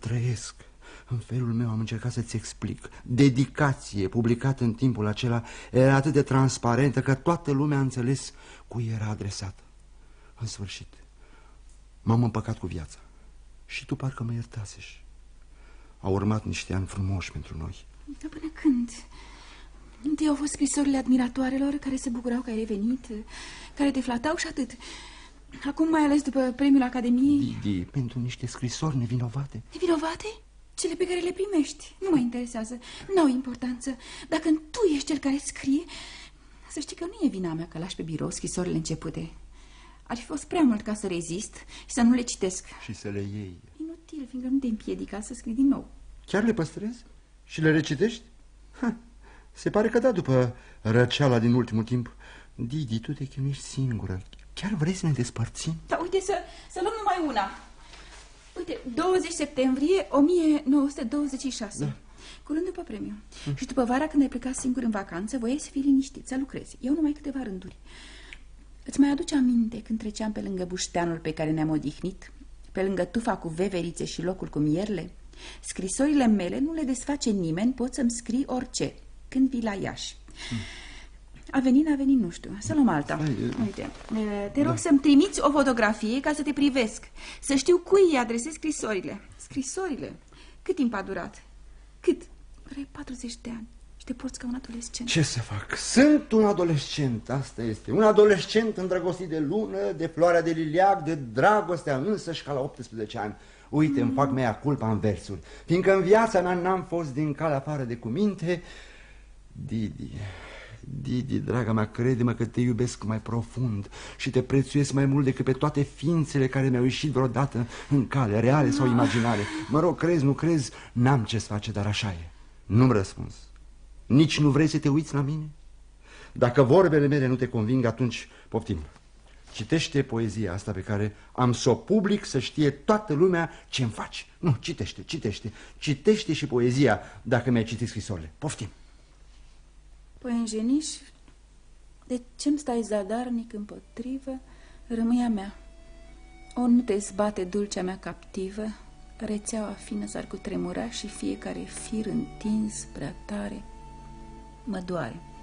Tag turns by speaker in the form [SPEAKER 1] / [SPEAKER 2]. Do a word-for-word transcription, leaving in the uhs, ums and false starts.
[SPEAKER 1] trăiesc. În felul meu am încercat să-ți explic. Dedicație, publicată în timpul acela, era atât de transparentă că toată lumea a înțeles cui era adresată. În sfârșit, m-am împăcat cu viața. Și tu parcă mă iertasești. Au urmat niște ani frumoși pentru noi.
[SPEAKER 2] Dar până când? Întâi au fost scrisorile admiratoarelor care se bucurau că ai revenit, care te flatau și atât. Acum, mai ales după premiul Academiei...
[SPEAKER 1] Didi, pentru niște scrisori nevinovate.
[SPEAKER 2] Nevinovate? Cele pe care le primești nu mă interesează, n-au importanță. Dacă tu ești cel care scrie, să știi că nu e vina mea că lași pe birou scrisorile începute. Ar fi fost prea mult ca să rezist și să nu le citesc.
[SPEAKER 1] Și să le iei.
[SPEAKER 2] Inutil, fiindcă nu te împiedica să scrii din nou.
[SPEAKER 1] Chiar le păstrezi? Și le recitești? Ha, se pare că da, după răceala din ultimul timp. Didi, tu te chinuiești singură. Chiar vrei să ne despărțim?
[SPEAKER 2] Da, uite, să, să luăm numai una. Uite, douăzeci septembrie o mie nouă sute douăzeci și șase, da. Curând după premiu. mm. Și după vara, când ai plecat singur în vacanță, voiai să fii liniștit, să lucrezi. Eu numai câteva rânduri. Îți mai aduce aminte când treceam pe lângă bușteanul pe care ne-am odihnit, pe lângă tufa cu veverițe și locul cu mierle? Scrisorile mele nu le desface nimeni, poți să-mi scrii orice, când vii la Iași. mm. A venit, a venit, nu știu. Să luăm alta. Uite, te rog da. să-mi trimiți o fotografie ca să te privesc, să știu cui îi adresez scrisorile. Scrisorile? Cât timp a durat? Cât? Vrei patruzeci de ani și te porți ca un adolescent.
[SPEAKER 1] Ce să fac? Sunt un adolescent, asta este. Un adolescent îndrăgostit de lună, de floarea de liliac, de dragostea însăși ca la optsprezece ani. Uite, mm. îmi fac mea culpa în versuri, fiindcă în viața mea n-am fost din calea afară de cuminte. Didi... Didi, draga mea, crede-mă că te iubesc mai profund și te prețuiesc mai mult decât pe toate ființele care mi-au ieșit vreodată în cale, reale sau imaginare. Mă rog, crezi, nu crezi, n-am ce-ți face, dar așa e. Nu-mi răspuns. Nici nu vrei să te uiți la mine? Dacă vorbele mele nu te conving, atunci poftim. Citește poezia asta pe care am să o public, să știe toată lumea ce-mi faci. Nu, citește, citește, citește și poezia dacă mi-ai citit scrisorile. Poftim.
[SPEAKER 2] Păienjeniș, de ce-mi stai zadarnic împotrivă, rămâi a mea. O, nu te zbate dulcea mea captivă, rețeaua fină s-ar cutremura și fiecare fir întins prea tare mă doare.